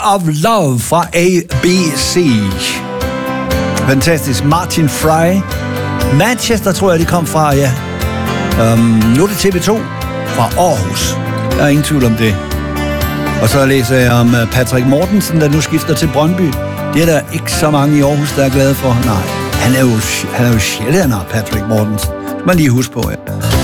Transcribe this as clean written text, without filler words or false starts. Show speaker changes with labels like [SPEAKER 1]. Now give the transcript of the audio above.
[SPEAKER 1] of Love fra ABC. Fantastisk. Martin Fry. Manchester, tror jeg, de kom fra, ja. Nu er det TV2 fra Aarhus. Der er ingen tvivl om det. Og så læser jeg om Patrick Mortensen, der nu skifter til Brøndby. Det er der ikke så mange i Aarhus, der er glade for. Nej, han er jo sjældent, Patrick Mortensen. Man lige huske på, ja.